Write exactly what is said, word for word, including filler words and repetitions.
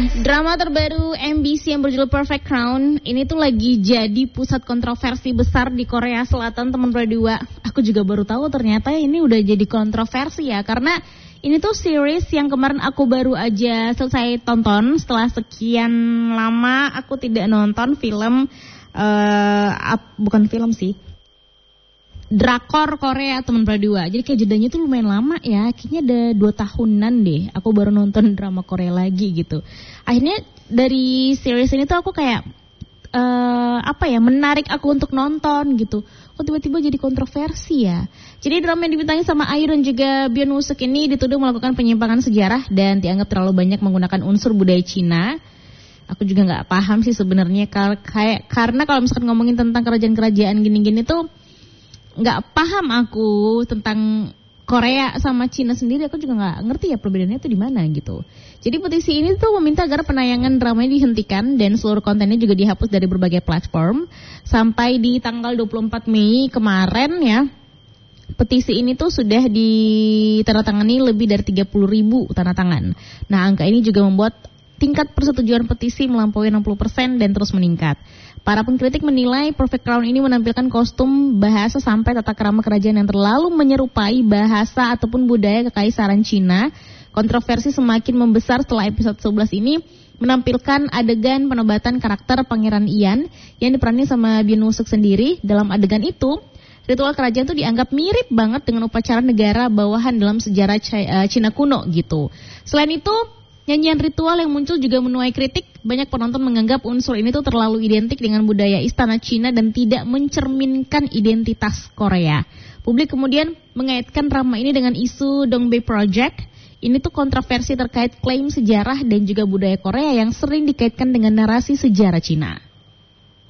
Drama terbaru M B C yang berjudul Perfect Crown ini tuh lagi jadi pusat kontroversi besar di Korea Selatan, teman berdua. Aku juga baru tahu ternyata ini udah jadi kontroversi ya, karena ini tuh series yang kemarin aku baru aja selesai tonton setelah sekian lama aku tidak nonton film, uh, bukan film sih, drakor Korea, teman berdua. Jadi kayak jedanya tuh lumayan lama ya, kayaknya ada dua tahunan deh aku baru nonton drama Korea lagi gitu. Akhirnya dari series ini tuh aku kayak uh, apa ya, menarik aku untuk nonton gitu. Kok tiba-tiba jadi kontroversi ya. Jadi drama yang dibintangi sama Ayu dan juga Byun Woo Suk ini dituduh melakukan penyimpangan sejarah dan dianggap terlalu banyak menggunakan unsur budaya Cina. Aku juga nggak paham sih sebenarnya, kayak karena kalau misalkan ngomongin tentang kerajaan-kerajaan gini-gini tuh nggak paham aku tentang Korea sama Cina sendiri, aku juga nggak ngerti ya perbedaannya itu di mana gitu. Jadi petisi ini tuh meminta agar penayangan dramanya dihentikan dan seluruh kontennya juga dihapus dari berbagai platform sampai di tanggal dua puluh empat Mei kemarin ya. Petisi ini tuh sudah ditandatangani lebih dari tiga puluh ribu tanda tangan. Nah, angka ini juga membuat tingkat persetujuan petisi melampaui enam puluh persen dan terus meningkat. Para pengkritik menilai Perfect Crown ini menampilkan kostum, bahasa sampai tata krama kerajaan yang terlalu menyerupai bahasa ataupun budaya kekaisaran Cina. Kontroversi semakin membesar setelah episode sebelas ini menampilkan adegan penobatan karakter Pangeran Ian yang diperani sama Byun Woo Suk sendiri. Dalam adegan itu, ritual kerajaan itu dianggap mirip banget dengan upacara negara bawahan dalam sejarah Cina kuno gitu. Selain itu, nyanyian ritual yang muncul juga menuai kritik. Banyak penonton menganggap unsur ini tuh terlalu identik dengan budaya istana Cina dan tidak mencerminkan identitas Korea. Publik kemudian mengaitkan drama ini dengan isu Dongbei Project. Ini tuh kontroversi terkait klaim sejarah dan juga budaya Korea yang sering dikaitkan dengan narasi sejarah Cina.